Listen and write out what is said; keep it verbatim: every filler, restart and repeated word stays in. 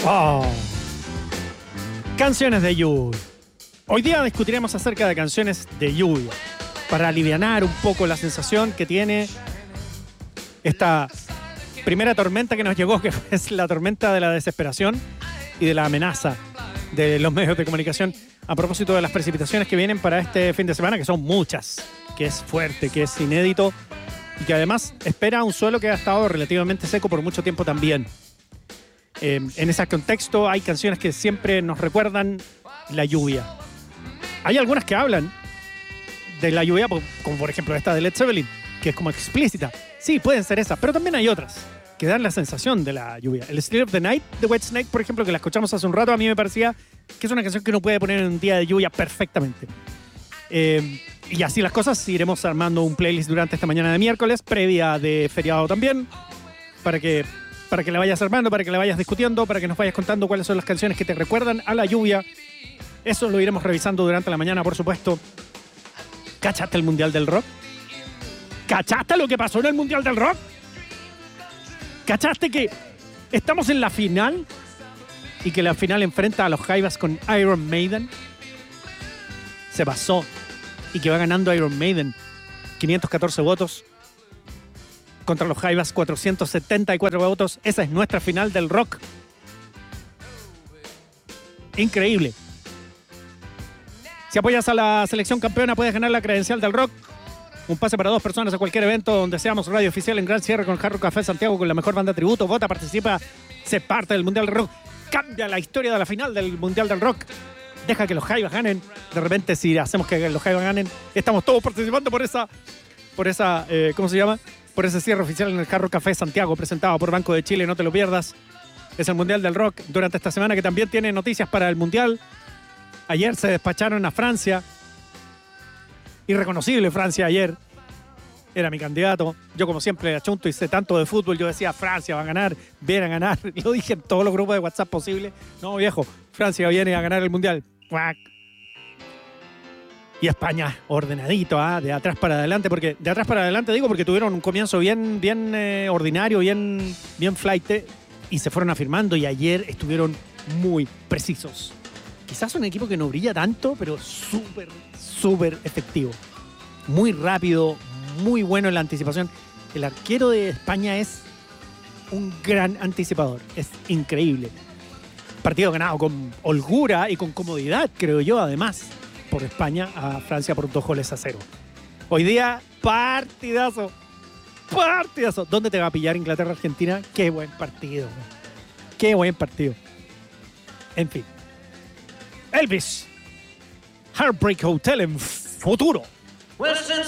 Oh. Canciones de lluvia. Hoy día discutiremos acerca de canciones de lluvia para alivianar un poco la sensación que tiene esta primera tormenta que nos llegó, que es la tormenta de la desesperación y de la amenaza de los medios de comunicación a propósito de las precipitaciones que vienen para este fin de semana, que son muchas, que es fuerte, que es inédito y que además espera un suelo que ha estado relativamente seco por mucho tiempo también. Eh, en ese contexto hay canciones que siempre nos recuerdan la lluvia. Hay algunas que hablan de la lluvia, como por ejemplo esta de Led Zeppelin, que es como explícita. Sí, pueden ser esas, pero también hay otras que dan la sensación de la lluvia. El Still of the Night de Whitesnake, por ejemplo, que la escuchamos hace un rato, a mí me parecía que es una canción que uno puede poner en un día de lluvia perfectamente. Eh, y así las cosas, iremos armando un playlist durante esta mañana de miércoles, previa de feriado también, para que, para que la vayas armando, para que la vayas discutiendo, para que nos vayas contando cuáles son las canciones que te recuerdan a la lluvia. Eso lo iremos revisando durante la mañana, por supuesto. ¿Cachaste el Mundial del Rock? ¿Cachaste lo que pasó en el Mundial del Rock? ¿Cachaste que estamos en la final y que la final enfrenta a los Jaivas con Iron Maiden? Se pasó y que va ganando Iron Maiden quinientos catorce votos contra los Jaivas cuatrocientos setenta y cuatro votos. Esa es nuestra final del rock. Increíble. Si apoyas a la selección campeona puedes ganar la credencial del rock. Un pase para dos personas a cualquier evento donde seamos radio oficial en Gran Cierre con Hard Rock Café Santiago con la mejor banda tributo. Vota, participa, se parte del Mundial del Rock. Cambia la historia de la final del Mundial del Rock. Deja que los Jaivas ganen. De repente, si hacemos que los Jaivas ganen, estamos todos participando por esa, por esa, eh, ¿cómo se llama? Por ese cierre oficial en el Hard Rock Café Santiago, presentado por Banco de Chile. No te lo pierdas. Es el Mundial del Rock durante esta semana, que también tiene noticias para el Mundial. Ayer se despacharon a Francia. Irreconocible Francia ayer. Era mi candidato. Yo, como siempre, achunto y sé tanto de fútbol. Yo decía, Francia va a ganar, viene a ganar. Lo dije en todos los grupos de WhatsApp posibles. No, viejo, Francia viene a ganar el Mundial. ¡Cuac! Y España, ordenadito, ¿ah? De atrás para adelante. Porque de atrás para adelante digo porque tuvieron un comienzo bien, bien eh, ordinario, bien, bien flight. Y se fueron afirmando y ayer estuvieron muy precisos. Quizás un equipo que no brilla tanto, pero súper, súper efectivo. Muy rápido, muy bueno en la anticipación. El arquero de España es un gran anticipador. Es increíble. Partido ganado con holgura y con comodidad, creo yo, además, por España a Francia por dos goles a cero. Hoy día, partidazo. Partidazo. ¿Dónde te va a pillar Inglaterra-Argentina? Qué buen partido. Qué buen partido. En fin. Elvis. Heartbreak Hotel en futuro.